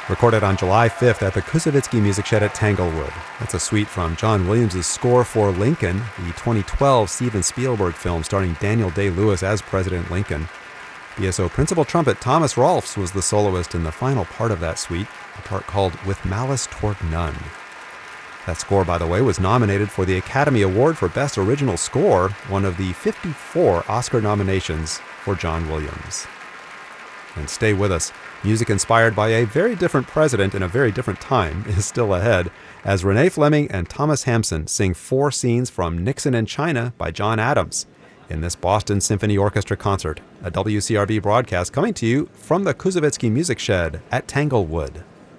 Recorded on July 5th at the Koussevitzky Music Shed at Tanglewood. That's a suite from John Williams' score for Lincoln, the 2012 Steven Spielberg film starring Daniel Day-Lewis as President Lincoln. BSO principal trumpet Thomas Rolfs was the soloist in the final part of that suite, a part called With Malice Toward None. That score, by the way, was nominated for the Academy Award for Best Original Score, one of the 54 Oscar nominations for John Williams. And stay with us. Music inspired by a very different president in a very different time is still ahead, as Renee Fleming and Thomas Hampson sing 4 scenes from Nixon in China by John Adams in this Boston Symphony Orchestra concert, a WCRB broadcast coming to you from the Koussevitzky Music Shed at Tanglewood.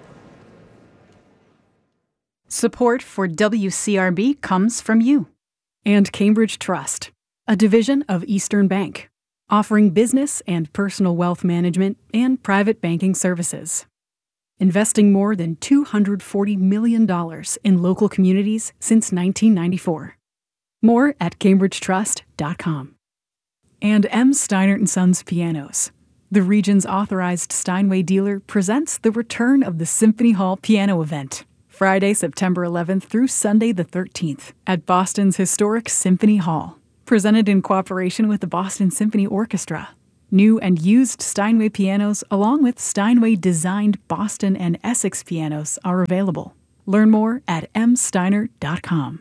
Support for WCRB comes from you and Cambridge Trust, a division of Eastern Bank, offering business and personal wealth management and private banking services. Investing more than $240 million in local communities since 1994. More at cambridgetrust.com. And M. Steinert & Sons Pianos. The region's authorized Steinway dealer presents the return of the Symphony Hall Piano Event, Friday, September 11th through Sunday the 13th at Boston's historic Symphony Hall. Presented in cooperation with the Boston Symphony Orchestra. New and used Steinway pianos along with Steinway-designed Boston and Essex pianos are available. Learn more at msteiner.com.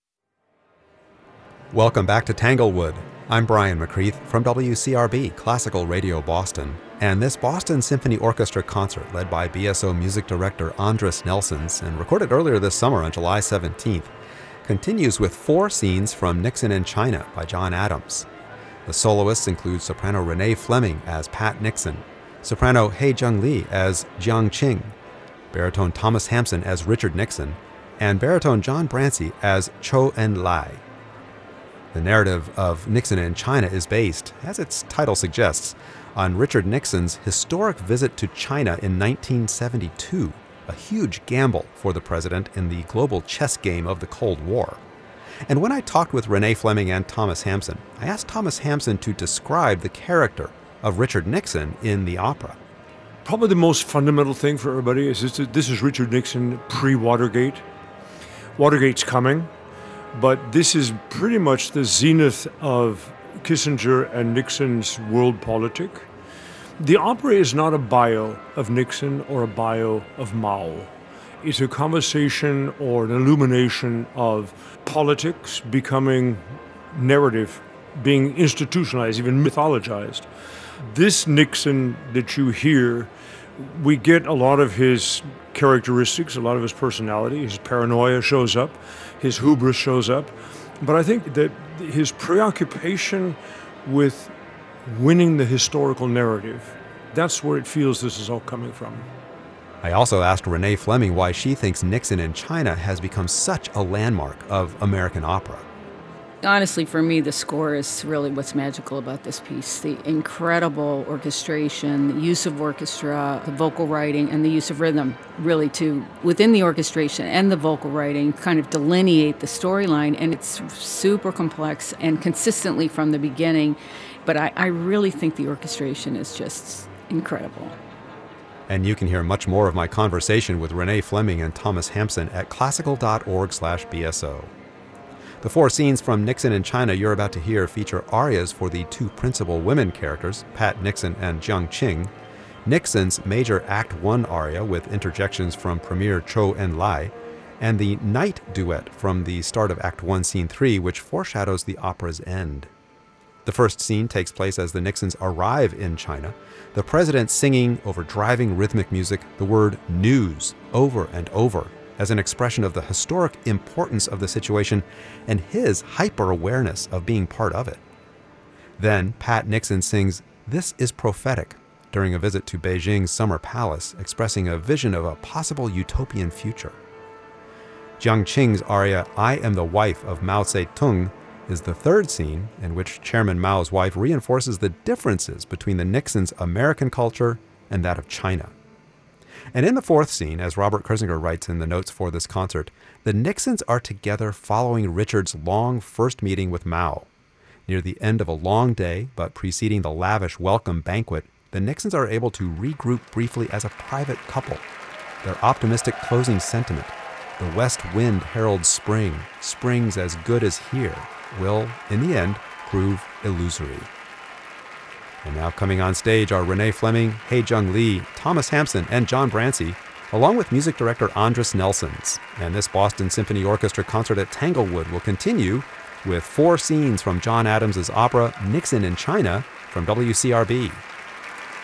Welcome back to Tanglewood. I'm Brian McCreath from WCRB Classical Radio Boston. And this Boston Symphony Orchestra concert, led by BSO music director Andris Nelsons and recorded earlier this summer on July 17th, continues with 4 scenes from Nixon in China by John Adams. The soloists include soprano Renee Fleming as Pat Nixon, soprano Hei Jung Lee as Jiang Qing, baritone Thomas Hampson as Richard Nixon, and baritone John Brancy as Chou En-lai. The narrative of Nixon in China is based, as its title suggests, on Richard Nixon's historic visit to China in 1972, a huge gamble for the president in the global chess game of the Cold War. And when I talked with Renee Fleming and Thomas Hampson, I asked Thomas Hampson to describe the character of Richard Nixon in the opera. Probably the most fundamental thing for everybody is this is Richard Nixon pre-Watergate. Watergate's coming, but this is pretty much the zenith of Kissinger and Nixon's world politic. The opera is not a bio of Nixon or a bio of Mao. It's a conversation or an illumination of politics becoming narrative, being institutionalized, even mythologized. This Nixon that you hear, we get a lot of his characteristics, a lot of his personality. His paranoia shows up, his hubris shows up. But I think that his preoccupation with winning the historical narrative, that's where it feels this is all coming from. I also asked Renee Fleming why she thinks Nixon in China has become such a landmark of American opera. Honestly, for me, the score is really what's magical about this piece. The incredible orchestration, the use of orchestra, the vocal writing, and the use of rhythm, really to, within the orchestration and the vocal writing, kind of delineate the storyline. And it's super complex and consistently from the beginning. But I really think the orchestration is just incredible. And you can hear much more of my conversation with Renee Fleming and Thomas Hampson at classical.org/BSO. The 4 scenes from Nixon in China you're about to hear feature arias for the 2 principal women characters, Pat Nixon and Jiang Qing, Nixon's major Act 1 aria with interjections from Premier Chou En-lai, and the Night duet from the start of Act 1, Scene 3, which foreshadows the opera's end. The first scene takes place as the Nixons arrive in China, the president singing over driving rhythmic music the word news over and over, as an expression of the historic importance of the situation and his hyper-awareness of being part of it. Then Pat Nixon sings "This is Prophetic" during a visit to Beijing's Summer Palace, expressing a vision of a possible utopian future. Jiang Qing's aria "I Am the Wife of Mao Zedong" is the third scene in which Chairman Mao's wife reinforces the differences between the Nixons' American culture and that of China. And in the fourth scene, as Robert Kirsinger writes in the notes for this concert, the Nixons are together following Richard's long first meeting with Mao. Near the end of a long day, but preceding the lavish welcome banquet, the Nixons are able to regroup briefly as a private couple, their optimistic closing sentiment, "The west wind heralds spring, spring's as good as here," will, in the end, prove illusory. And now coming on stage are Renee Fleming, Hae-Jung Lee, Thomas Hampson, and John Brancy, along with music director Andres Nelsons. And this Boston Symphony Orchestra concert at Tanglewood will continue with 4 scenes from John Adams' opera Nixon in China from WCRB.